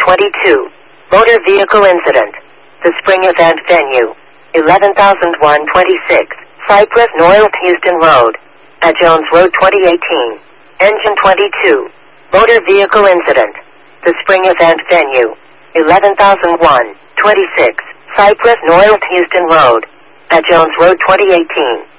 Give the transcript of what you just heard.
22. Motor vehicle incident. The spring event venue. 11,126. Cypress North Houston Road. At Jones Road 2018. Engine 22. Motor vehicle incident. The spring event venue. 11,001. 26. Cypress North Houston Road. At Jones Road 2018.